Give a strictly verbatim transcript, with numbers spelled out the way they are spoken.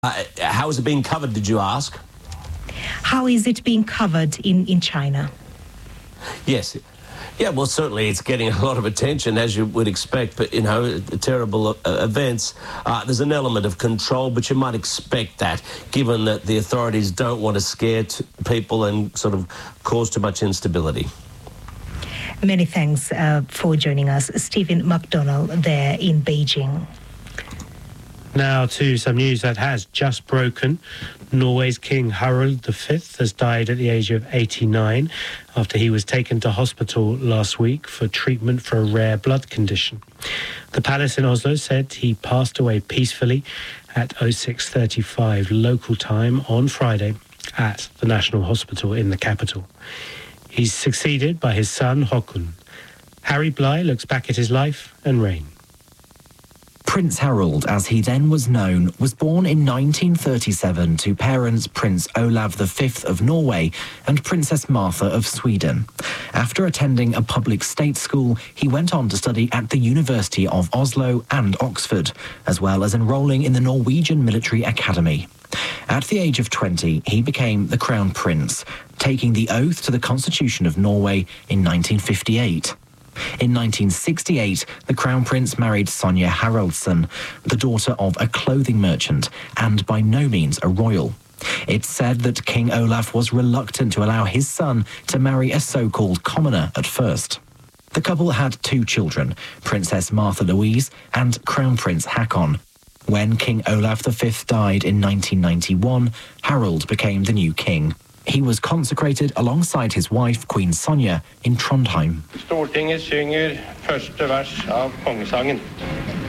Uh, how is it being covered, did you ask? How is it being covered in, in China? Yes. Yeah, well, certainly it's getting a lot of attention, as you would expect, but, you know, terrible uh, events. Uh, there's an element of control, but you might expect that, given that the authorities don't want to scare t- people and sort of cause too much instability. Many thanks uh, for joining us. Stephen McDonald there in Beijing. Now to some news that has just broken. Norway's King Harald the Fifth has died at the age of eighty-nine after he was taken to hospital last week for treatment for a rare blood condition. The palace in Oslo said he passed away peacefully at oh six thirty-five local time on Friday at the National Hospital in the capital. He's succeeded by his son Håkon. Harry Bly looks back at his life and reign. Prince Harald, as he then was known, was born in nineteen thirty-seven to parents Prince Olav the Fifth of Norway and Princess Martha of Sweden. After attending a public state school, he went on to study at the University of Oslo and Oxford, as well as enrolling in the Norwegian Military Academy. At the age of twenty, he became the Crown Prince, taking the oath to the Constitution of Norway in nineteen fifty-eight. In nineteen sixty-eight, the Crown Prince married Sonja Haraldsson, the daughter of a clothing merchant and by no means a royal. It's said that King Olaf was reluctant to allow his son to marry a so-called commoner at first. The couple had two children, Princess Martha Louise and Crown Prince Haakon. When King Olav the Fifth died in nineteen ninety-one, Harald became the new king. He was consecrated alongside his wife, Queen Sonja, in Trondheim. Stortinget synger første vers av kongesangen.